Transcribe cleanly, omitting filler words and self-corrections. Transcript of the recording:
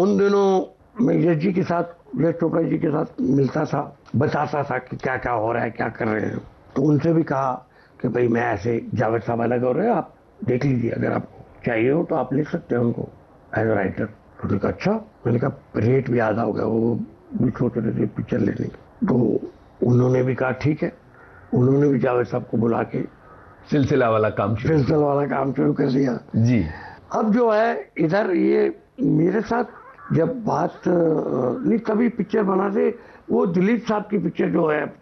उन दिनों मैं यश जी के साथ, यश चोपड़ा जी के साथ मिलता था, बताता था कि क्या क्या हो रहा है, क्या कर रहे हैं। तो उनसे भी कहा कि भाई मैं ऐसे जावेद साहब अलग हो रहे हैं, आप देख लीजिए, अगर आपको चाहिए हो तो आप लिख सकते हैं उनको एज अ राइटर। तो उन्होंने कहा अच्छा। मैंने कहा रेट भी आधा हो गया, वो भी सोच रहे थे पिक्चर लेने की। तो उन्होंने भी कहा ठीक है। उन्होंने भी जावेद साहब को बुला के सिलसिला वाला काम शुरू फिल्म वाला काम शुरू कर दिया। जी। अब जो है इधर ये मेरे साथ जब बात नहीं, तभी पिक्चर बना थे वो दिलीप साहब की पिक्चर जो है